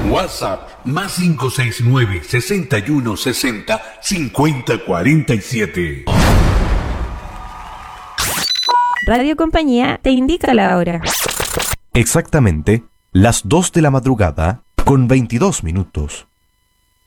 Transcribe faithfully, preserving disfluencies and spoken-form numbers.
WhatsApp más cinco seis nueve, seis uno seis cero, cinco cero cuatro siete. Radio Compañía te indica la hora. Exactamente las dos de la madrugada con veintidós minutos.